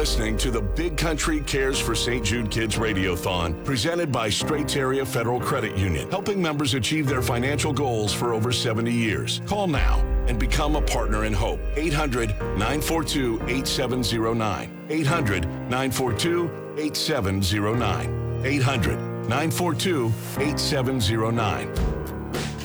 listening to the Big Country Cares for St. Jude Kids Radiothon, presented by Straits Area Federal Credit Union, helping members achieve their financial goals for over 70 years. Call now and become a partner in hope. 800-942-8709. 800-942-8709. 800-942-8709.